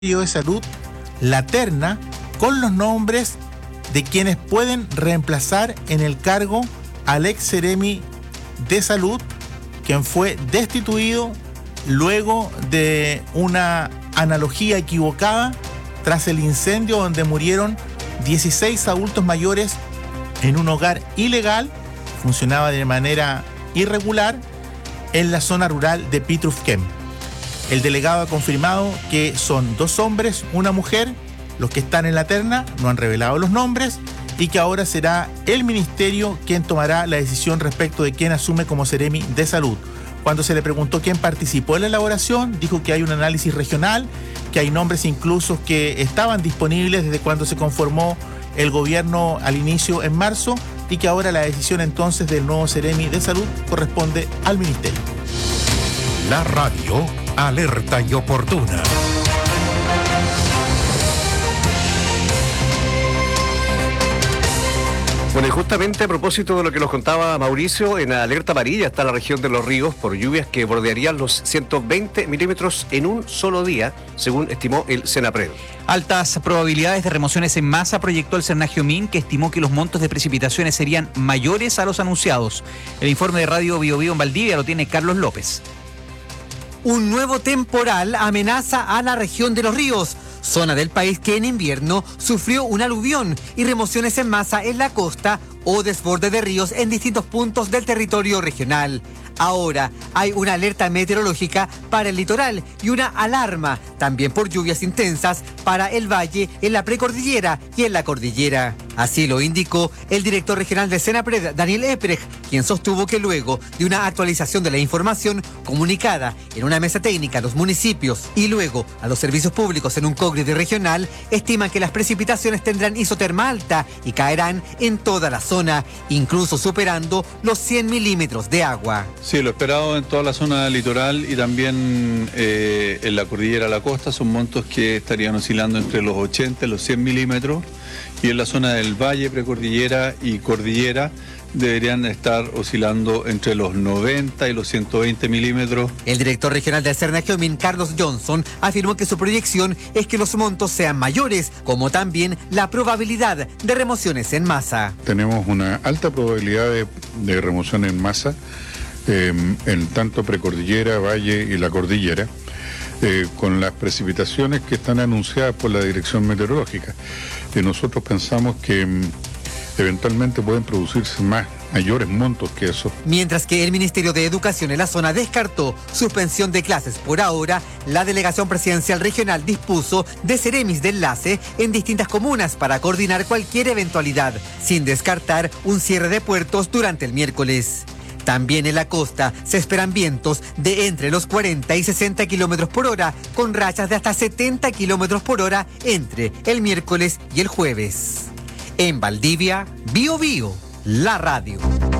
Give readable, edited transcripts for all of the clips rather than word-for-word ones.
de Salud la terna con los nombres de quienes pueden reemplazar en el cargo al ex Seremi de Salud, quien fue destituido luego de una analogía equivocada tras el incendio donde murieron 16 adultos mayores en un hogar ilegal, funcionaba de manera irregular en la zona rural de Pitrufquén. El delegado ha confirmado que son 2 hombres, una mujer, los que están en la terna, no han revelado los nombres, y que ahora será el ministerio quien tomará la decisión respecto de quién asume como Seremi de Salud. Cuando se le preguntó quién participó en la elaboración, dijo que hay un análisis regional, que hay nombres incluso que estaban disponibles desde cuando se conformó el gobierno al inicio en marzo, y que ahora la decisión entonces del nuevo Seremi de Salud corresponde al ministerio. La radio alerta y oportuna. Bueno, y justamente a propósito de lo que nos contaba Mauricio, en alerta amarilla está la región de Los Ríos por lluvias que bordearían los 120 milímetros en un solo día, según estimó el Senapred. Altas probabilidades de remociones en masa proyectó el Cernagiomín, que estimó que los montos de precipitaciones serían mayores a los anunciados. El informe de Radio Bio Bio en Valdivia lo tiene Carlos López. Un nuevo temporal amenaza a la región de Los Ríos, zona del país que en invierno sufrió un aluvión y remociones en masa en la costa o desborde de ríos en distintos puntos del territorio regional. Ahora hay una alerta meteorológica para el litoral y una alarma también por lluvias intensas para el valle, en la precordillera y en la cordillera. Así lo indicó el director regional de Senapred, Daniel Epprecht, quien sostuvo que luego de una actualización de la información comunicada en una mesa técnica a los municipios y luego a los servicios públicos en un cógride regional, estiman que las precipitaciones tendrán isoterma alta y caerán en toda la zona, incluso superando los 100 milímetros de agua. Sí, lo esperado en toda la zona litoral y también en la cordillera, la costa, son montos que estarían oscilando entre los 80 y los 100 milímetros, y en la zona del valle, precordillera y cordillera deberían estar oscilando entre los 90 y los 120 milímetros. El director regional del Cernagiomín, Carlos Johnson, afirmó que su proyección es que los montos sean mayores, como también la probabilidad de remociones en masa. Tenemos una alta probabilidad de remoción en masa en tanto precordillera, valle y la cordillera, con las precipitaciones que están anunciadas por la Dirección Meteorológica. Nosotros pensamos que eventualmente pueden producirse mayores montos que eso. Mientras que el Ministerio de Educación en la zona descartó suspensión de clases por ahora, la Delegación Presidencial Regional dispuso de seremis de enlace en distintas comunas para coordinar cualquier eventualidad, sin descartar un cierre de puertos durante el miércoles. También en la costa se esperan vientos de entre los 40 y 60 kilómetros por hora, con rachas de hasta 70 kilómetros por hora entre el miércoles y el jueves. En Valdivia, Bio Bio, la radio.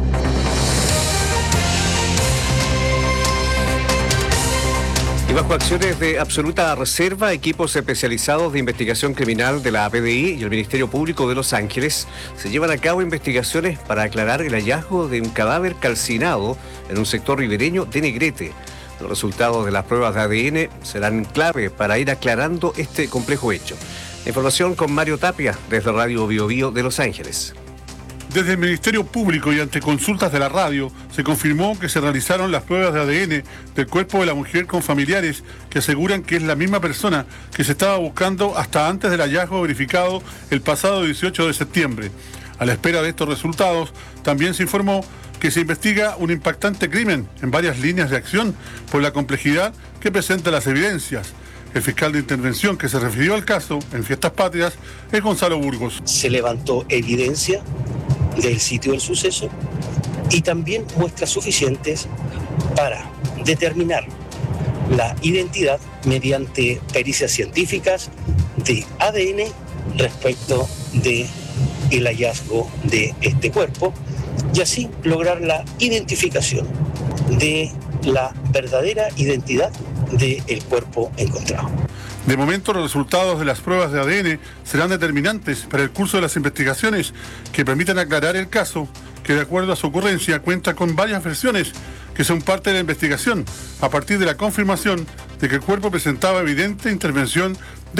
Y bajo acciones de absoluta reserva, equipos especializados de investigación criminal de la PDI y el Ministerio Público de Los Ángeles se llevan a cabo investigaciones para aclarar el hallazgo de un cadáver calcinado en un sector ribereño de Negrete. Los resultados de las pruebas de ADN serán clave para ir aclarando este complejo hecho. Información con Mario Tapia desde Radio Bio Bio de Los Ángeles. Desde el Ministerio Público y ante consultas de la radio, se confirmó que se realizaron las pruebas de ADN del cuerpo de la mujer con familiares que aseguran que es la misma persona que se estaba buscando hasta antes del hallazgo verificado el pasado 18 de septiembre. A la espera de estos resultados, también se informó que se investiga un impactante crimen en varias líneas de acción por la complejidad que presenta las evidencias. El fiscal de intervención que se refirió al caso en Fiestas Patrias es Gonzalo Burgos. Se levantó evidencia del sitio del suceso y también muestras suficientes para determinar la identidad mediante pericias científicas de ADN respecto del hallazgo de este cuerpo y así lograr la identificación de la verdadera identidad del cuerpo encontrado. De momento, los resultados de las pruebas de ADN serán determinantes para el curso de las investigaciones que permitan aclarar el caso, que de acuerdo a su ocurrencia cuenta con varias versiones que son parte de la investigación, a partir de la confirmación de que el cuerpo presentaba evidente intervención